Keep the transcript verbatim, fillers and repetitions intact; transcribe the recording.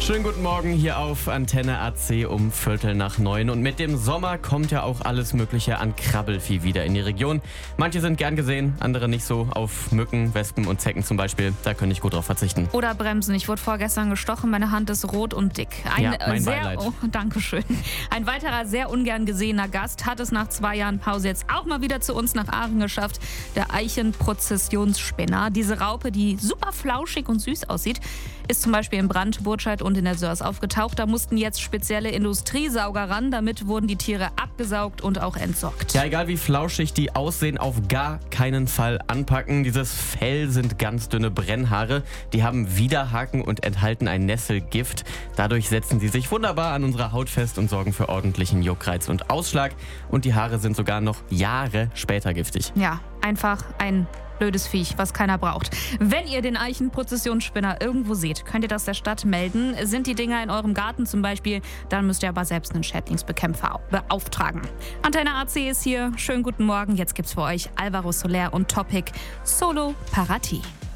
Schönen guten Morgen hier auf Antenne A C um Viertel nach neun. Und mit dem Sommer kommt ja auch alles Mögliche an Krabbelvieh wieder in die Region. Manche sind gern gesehen, andere nicht so. Auf Mücken, Wespen und Zecken zum Beispiel, da könnte ich gut drauf verzichten. Oder bremsen. Ich wurde vorgestern gestochen, meine Hand ist rot und dick. Ein Ja, mein sehr, Beileid. oh, Dankeschön. Ein weiterer sehr ungern gesehener Gast hat es nach zwei Jahren Pause jetzt auch mal wieder zu uns nach Aachen geschafft. Der Eichenprozessionsspinner. Diese Raupe, die super flauschig und süß aussieht, ist zum Beispiel in Brand, Burtscheid und in der Sörs aufgetaucht. Da mussten jetzt spezielle Industriesauger ran. Damit wurden die Tiere abgesaugt und auch entsorgt. Ja, egal wie flauschig die aussehen, auf gar keinen Fall anpacken. Dieses Fell sind ganz dünne Brennhaare. Die haben Widerhaken und enthalten ein Nesselgift. Dadurch setzen sie sich wunderbar an unserer Haut fest und sorgen für ordentlichen Juckreiz und Ausschlag. Und die Haare sind sogar noch Jahre später giftig. Ja, einfach ein blödes Viech, was keiner braucht. Wenn ihr den Eichenprozessionsspinner irgendwo seht, könnt ihr das der Stadt melden. Sind die Dinger in eurem Garten zum Beispiel, dann müsst ihr aber selbst einen Schädlingsbekämpfer beauftragen. Antenne A C ist hier. Schönen guten Morgen. Jetzt gibt's für euch Alvaro Soler und Topic Solo Parati.